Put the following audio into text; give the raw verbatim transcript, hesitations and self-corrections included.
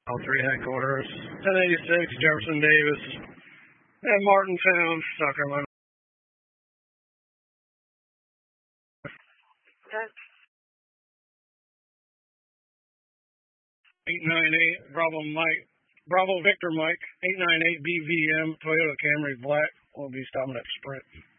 All three headquarters, ten eighty-six Jefferson Davis at Martintown, South Carolina. eight nine eight Bravo Mike, Bravo Victor Mike, eight nine eight B V M Toyota Camry Black will be stopping at Sprint.